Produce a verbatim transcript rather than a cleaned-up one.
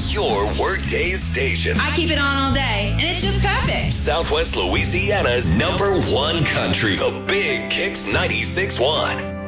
your workday station. I keep it on all day, and it's just perfect. Southwest Louisiana's number one country. The Big Kicks ninety-six point one.